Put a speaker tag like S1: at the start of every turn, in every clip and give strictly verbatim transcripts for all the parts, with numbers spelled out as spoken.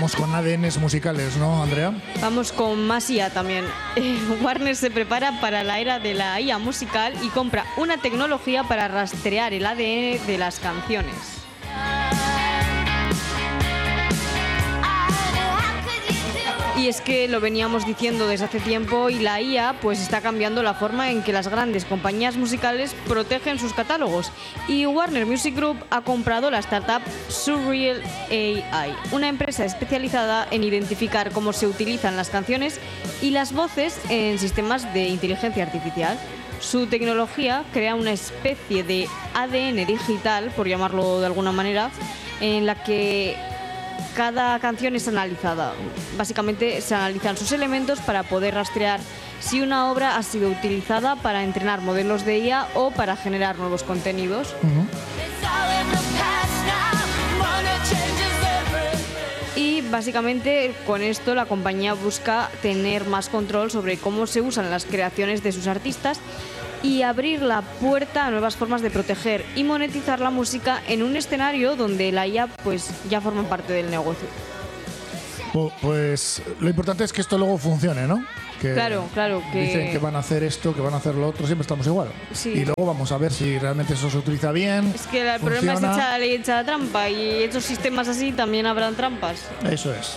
S1: vamos con A D Ns musicales, ¿no, Andrea?
S2: Vamos con más I A también. Eh, Warner se prepara para la era de la I A musical y compra una tecnología para rastrear el A D N de las canciones. Y es que lo veníamos diciendo desde hace tiempo y la I A pues está cambiando la forma en que las grandes compañías musicales protegen sus catálogos. Y Warner Music Group ha comprado la startup Surreal A I, una empresa especializada en identificar cómo se utilizan las canciones y las voces en sistemas de inteligencia artificial. Su tecnología crea una especie de A D N digital, por llamarlo de alguna manera, en la que cada canción es analizada. Básicamente se analizan sus elementos para poder rastrear si una obra ha sido utilizada para entrenar modelos de I A o para generar nuevos contenidos. Uh-huh. Y básicamente con esto la compañía busca tener más control sobre cómo se usan las creaciones de sus artistas y abrir la puerta a nuevas formas de proteger y monetizar la música en un escenario donde la I A pues ya forma parte del negocio.
S1: Pues lo importante es que esto luego funcione, ¿no? Que
S2: claro, claro. Que
S1: dicen que van a hacer esto, que van a hacer lo otro, siempre estamos igual.
S2: Sí.
S1: Y luego vamos a ver si realmente eso se utiliza bien.
S2: Es que el
S1: funciona.
S2: problema es echar la ley, echar la trampa, y estos sistemas así también habrán trampas.
S1: Eso es.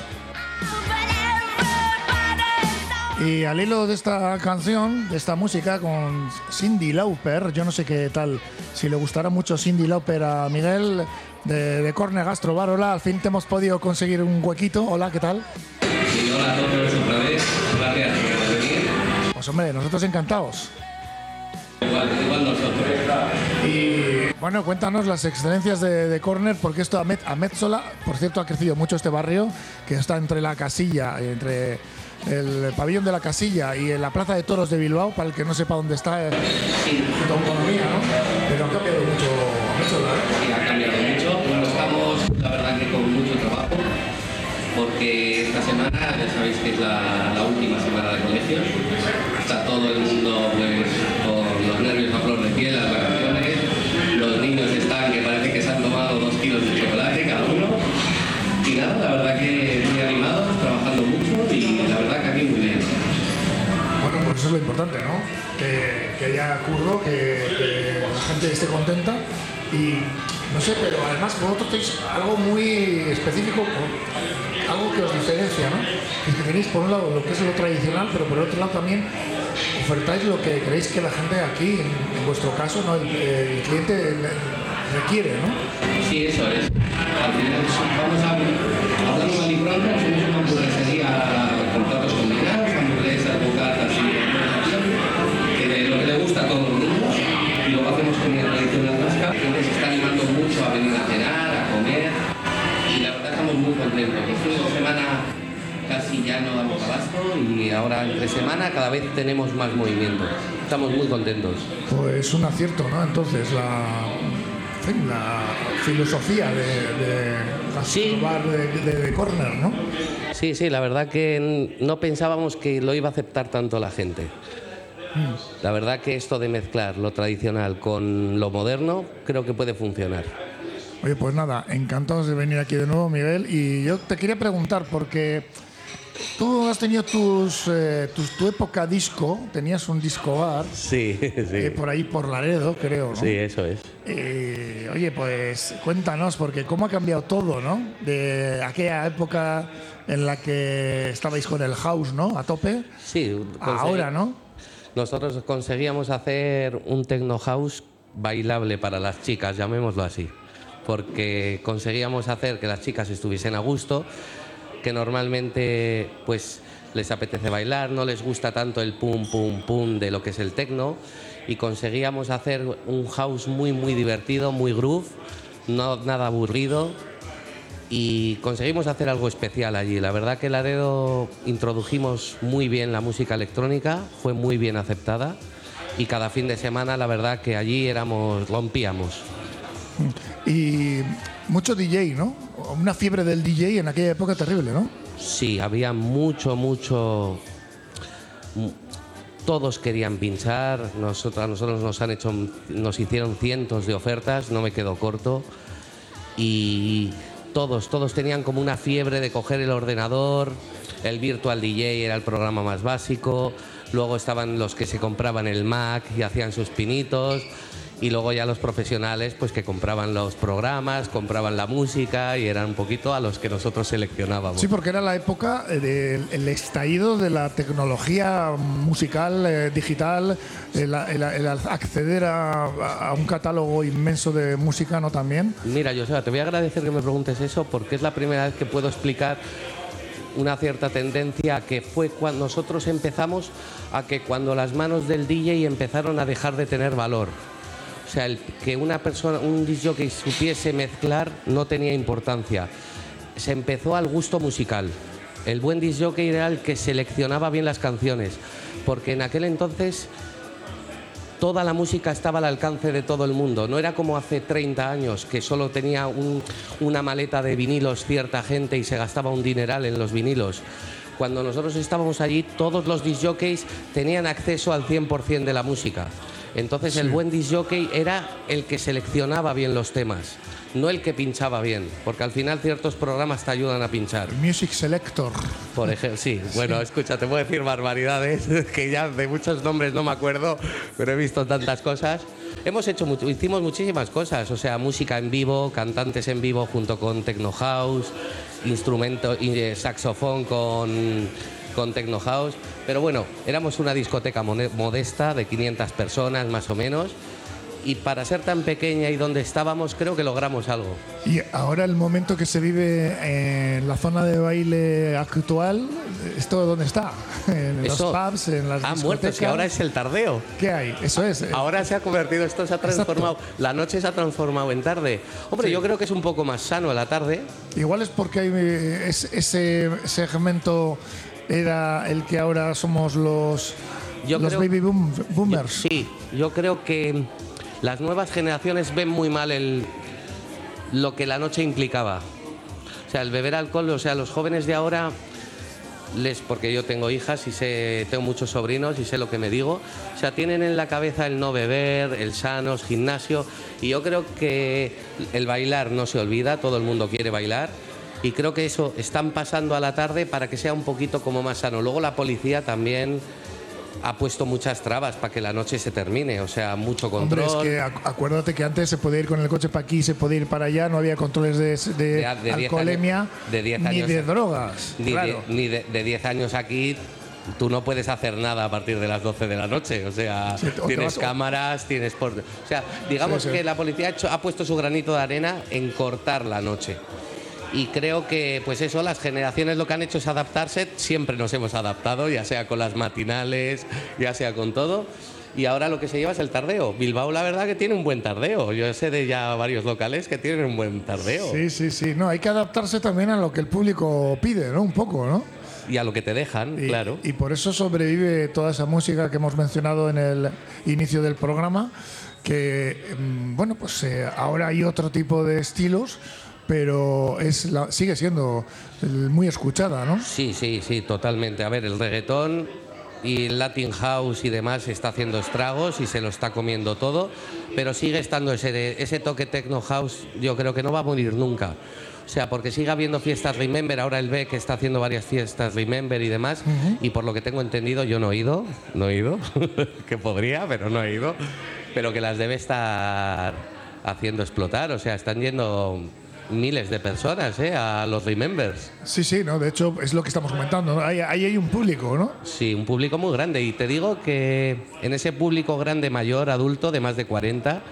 S1: Y al hilo de esta canción, de esta música con Cyndi Lauper, yo no sé qué tal, si le gustará mucho Cyndi Lauper a Miguel de, de Corner Gastro Bar. Hola, al fin te hemos podido conseguir un huequito. Hola, ¿qué tal?
S3: Sí, hola a todos otra vez. Gracias por venir.
S1: Pues hombre, nosotros encantados.
S3: Igual, igual nosotros.
S1: Y bueno, cuéntanos las excelencias de, de Corner, porque esto a, Met, a Metzola, por cierto, ha crecido mucho este barrio, que está entre la Casilla, entre el pabellón de la Casilla y en la Plaza de Toros de Bilbao, para el que no sepa dónde está, es
S3: sí.
S1: autonomía, ¿no? Pero ha cambiado mucho Metzola, ¿eh?
S3: Sí, ha cambiado mucho. Bueno, estamos, la verdad, que con mucho trabajo, porque esta semana, ya sabéis que es la, la última semana de colegios. Está todo el mundo pues, con los nervios a flor de piel, las vacaciones. Los niños están que parece que se han tomado dos kilos de chocolate cada uno. Y nada, la verdad que muy animados, trabajando mucho y la verdad que aquí muy bien.
S1: Bueno, pues eso es lo importante, ¿no? Que, que haya curro, que, que la gente esté contenta y no sé, pero además vosotros tenéis algo muy específico, algo que os diferencia, ¿no? Es que tenéis por un lado lo que es lo tradicional, pero por otro lado también ofertáis lo que creéis que la gente aquí, en, en vuestro caso, ¿no? el, el cliente requiere, ¿no?
S3: Sí, eso es. Al final vamos a hablamos mal y pronto, somos una hamburguesería con platos combinados, hamburguesas, bocatas y que de lo que le gusta a todos los niños, y luego hacemos comida tradicional vasca. La gente se está animando mucho a venir a cenar, a comer, y la verdad estamos muy contentos. Los fines de semana casi ya no damos abasto y ahora entre semana cada vez tenemos más movimiento. Estamos muy contentos.
S1: Pues un acierto, ¿no? Entonces la en fin, la filosofía de, de,
S3: sí.
S1: de, de, de Corner, ¿no?
S3: Sí, sí, la verdad que no pensábamos que lo iba a aceptar tanto la gente. Mm. La verdad que esto de mezclar lo tradicional con lo moderno creo que puede funcionar.
S1: Oye, pues nada, encantados de venir aquí de nuevo, Miguel. Y yo te quería preguntar, porque tú has tenido tus, eh, tus, tu época disco, tenías un disco bar.
S3: Sí, sí.
S1: Eh, por ahí, por Laredo, creo, ¿no?
S3: Sí, eso es.
S1: Eh, oye, pues cuéntanos, porque cómo ha cambiado todo, ¿no? De aquella época en la que estabais con el house, ¿no? A tope.
S3: Sí.
S1: Ahora, ¿no?
S3: Nosotros conseguíamos hacer un techno house bailable para las chicas, llamémoslo así. Porque conseguíamos hacer que las chicas estuviesen a gusto, que normalmente pues les apetece bailar, no les gusta tanto el pum pum pum de lo que es el techno, y conseguíamos hacer un house muy muy divertido, muy groove, no nada aburrido, y conseguimos hacer algo especial allí. La verdad que en Laredo introdujimos muy bien la música electrónica, fue muy bien aceptada, y cada fin de semana la verdad que allí éramos rompíamos.
S1: Y mucho D J, ¿no? Una fiebre del D J en aquella época terrible, ¿no?
S3: Sí, había mucho, mucho... Todos querían pinchar, nosotros, a nosotros nos han hecho, nos hicieron cientos de ofertas, no me quedo corto. Y todos, todos tenían como una fiebre de coger el ordenador, el Virtual D J era el programa más básico, luego estaban los que se compraban el Mac y hacían sus pinitos, y luego ya los profesionales pues que compraban los programas, compraban la música y eran un poquito a los que nosotros seleccionábamos.
S1: Sí, porque era la época del el estallido de la tecnología musical, eh, digital, el, el- el acceder a, a un catálogo inmenso de música, ¿no? También.
S3: Mira, Joseba, te voy a agradecer que me preguntes eso porque es la primera vez que puedo explicar una cierta tendencia que fue cuando nosotros empezamos a que cuando las manos del D J empezaron a dejar de tener valor. O sea, el, que una persona, un disc jockey supiese mezclar no tenía importancia. Se empezó al gusto musical. El buen disc jockey era el que seleccionaba bien las canciones, porque en aquel entonces toda la música estaba al alcance de todo el mundo. No era como hace treinta años, que solo tenía un, una maleta de vinilos cierta gente y se gastaba un dineral en los vinilos. Cuando nosotros estábamos allí, todos los disc jockeys tenían acceso al cien por ciento de la música. Entonces, sí, el buen disc jockey era el que seleccionaba bien los temas, no el que pinchaba bien, porque al final ciertos programas te ayudan a pinchar.
S1: El Music Selector.
S3: Por ejemplo, sí, bueno, sí. Escucha, te puedo decir barbaridades, que ya de muchos nombres no me acuerdo, pero he visto tantas cosas. Hemos hecho, mucho, hicimos muchísimas cosas, o sea, música en vivo, cantantes en vivo junto con Techno House, instrumento, saxofón con, con Techno House, pero bueno, éramos una discoteca modesta de quinientas personas más o menos, y para ser tan pequeña y donde estábamos creo que logramos algo.
S1: Y ahora el momento que se vive en la zona de baile actual, ¿esto dónde está? En
S3: Eso,
S1: los pubs, en las
S3: ha
S1: discotecas.
S3: muerto, si ahora es el tardeo.
S1: ¿Qué hay? Eso es.
S3: Ahora se ha convertido, esto se ha transformado,
S1: Exacto.
S3: La noche se ha transformado en tarde. Hombre,
S1: Sí.
S3: yo creo que es un poco más sano la tarde.
S1: Igual es porque hay, eh, es- ese segmento era el que ahora somos los,
S3: Yo
S1: los
S3: creo-
S1: baby boom- boomers.
S3: Sí, yo creo que las nuevas generaciones ven muy mal el, lo que la noche implicaba. O sea, el beber alcohol, o sea, los jóvenes de ahora, les, porque yo tengo hijas y sé, tengo muchos sobrinos y sé lo que me digo, o sea, tienen en la cabeza el no beber, el sanos, gimnasio, y yo creo que el bailar no se olvida, todo el mundo quiere bailar, y creo que eso están pasando a la tarde para que sea un poquito como más sano. Luego la policía también ha puesto muchas trabas para que la noche se termine, o sea, mucho control.
S1: Hombre, es que acu- acuérdate que antes se podía ir con el coche para aquí, se podía ir para allá, no había controles de, de,
S3: De- de diez
S1: alcoholemia
S3: años- de diez
S1: ni
S3: años.
S1: de drogas.
S3: Ni,
S1: claro.
S3: de, ni de, de diez años aquí tú no puedes hacer nada a partir de las doce de la noche, o sea,
S1: Sí, o te
S3: tienes
S1: vas-
S3: cámaras, tienes... Por, o sea, digamos
S1: Sí, sí.
S3: que la policía ha, hecho- ha puesto su granito de arena en cortar la noche. Y creo que, pues eso, las generaciones lo que han hecho es adaptarse, siempre nos hemos adaptado, ya sea con las matinales, ya sea con todo. Y ahora lo que se lleva es el tardeo. Bilbao, la verdad, que tiene un buen tardeo. Yo sé de ya varios locales que tienen un buen tardeo.
S1: Sí, sí, sí. No, hay que adaptarse también a lo que el público pide, ¿no? Un poco, ¿no?
S3: Y a lo que te dejan,
S1: Y,
S3: claro.
S1: y por eso sobrevive toda esa música que hemos mencionado en el inicio del programa, que, mm, bueno, pues eh, ahora hay otro tipo de estilos, pero es la, sigue siendo el- muy escuchada, ¿no?
S3: Sí, sí, sí, totalmente. A ver, el reggaetón y el Latin House y demás está haciendo estragos y se lo está comiendo todo, pero sigue estando ese, ese toque Techno House, yo creo que no va a morir nunca. O sea, porque sigue habiendo fiestas Remember, ahora el B que está haciendo varias fiestas Remember y demás, y por lo que tengo entendido, yo no he ido, no he ido, que podría, pero no he ido, pero que las debe estar haciendo explotar, o sea, están yendo miles de personas ¿eh? a los Remembers.
S1: Sí, sí, no, de hecho es lo que estamos comentando, ¿no? Ahí, ahí hay un público, ¿no?
S3: Sí, un público muy grande. Y te digo que en ese público grande, mayor, adulto, de más de cuarenta,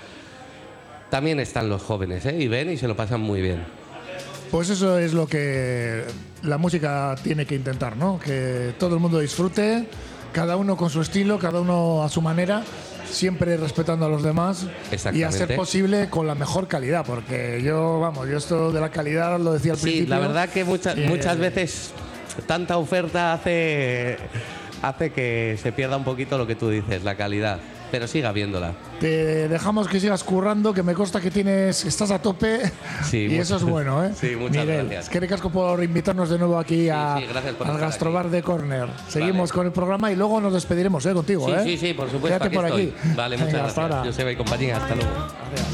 S3: también están los jóvenes, ¿eh? Y ven y se lo pasan muy bien.
S1: Pues eso es lo que la música tiene que intentar, ¿no? Que todo el mundo disfrute, cada uno con su estilo, cada uno a su manera, siempre respetando a los demás y a ser
S3: Exactamente.
S1: posible con la mejor calidad, porque yo, vamos, yo esto de la calidad lo decía al
S3: Sí,
S1: principio.
S3: la verdad que muchas,
S1: Eh,
S3: muchas veces tanta oferta hace, hace que se pierda un poquito lo que tú dices, la calidad. Pero siga viéndola.
S1: Te dejamos que sigas currando, que me consta que tienes, estás a tope
S3: Sí,
S1: y eso es bueno, ¿eh?
S3: sí, muchas
S1: Miguel,
S3: gracias.
S1: es que ricasco por invitarnos de nuevo aquí a,
S3: sí, gracias por
S1: al
S3: estar
S1: Gastrobar
S3: aquí.
S1: de Corner. Seguimos
S3: Vale.
S1: con el programa y luego nos despediremos ¿eh? contigo.
S3: Sí,
S1: ¿eh?
S3: sí, sí, por supuesto.
S1: Quédate
S3: aquí
S1: por
S3: estoy.
S1: aquí.
S3: Vale, muchas
S1: Venga, hasta
S3: gracias.
S1: ahora.
S3: Joseba y compañía, hasta luego.